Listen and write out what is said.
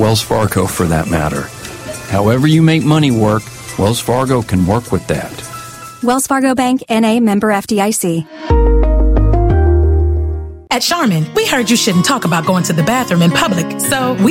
Wells Fargo for that matter. However you make money work, Wells Fargo can work with that. Wells Fargo Bank, N.A., member FDIC. At Charmin, we heard you shouldn't talk about going to the bathroom in public, so we